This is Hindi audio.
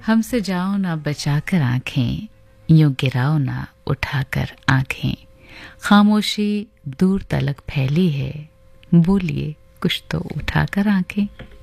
हमसे जाओ ना बचाकर आंखें, यूं गिराओ ना उठाकर आंखें। खामोशी दूर तलक फैली है, बोलिए कुछ तो उठाकर आंखें।